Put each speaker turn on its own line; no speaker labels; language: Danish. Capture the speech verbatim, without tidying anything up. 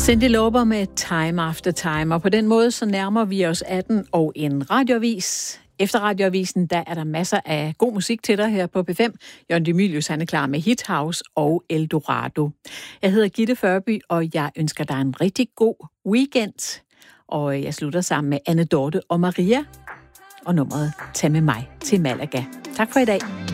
Cyndi Lauper med Time After Time, og på den måde så nærmer vi os atten og en radioavis. Efter radioavisen, der er der masser af god musik til dig her på P fem. Jørgen Demilius, han er klar med Hit House og Eldorado. Jeg hedder Gitte Førby, og jeg ønsker dig en rigtig god weekend. Og jeg slutter sammen med Anne Dorte og Maria, og nummeret Tag med mig til Malaga. Tak for i dag.